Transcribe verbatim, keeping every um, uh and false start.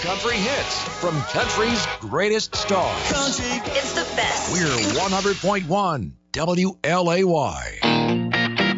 country hits from country's greatest stars. Country. It's the best. We're one hundred point one W L A Y.